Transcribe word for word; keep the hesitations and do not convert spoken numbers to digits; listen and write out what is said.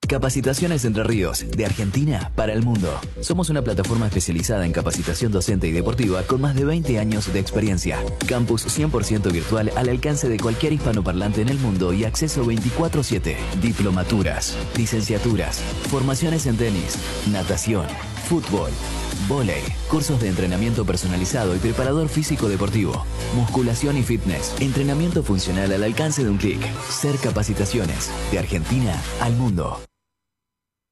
Capacitaciones Entre Ríos, de Argentina para el mundo. Somos una plataforma especializada en capacitación docente y deportiva con más de veinte años de experiencia. Campus cien por ciento virtual al alcance de cualquier hispanoparlante en el mundo y acceso veinticuatro siete. Diplomaturas, licenciaturas, formaciones en tenis, natación, fútbol, vóley, cursos de entrenamiento personalizado y preparador físico deportivo, musculación y fitness, entrenamiento funcional al alcance de un clic. Ser Capacitaciones, de Argentina al mundo.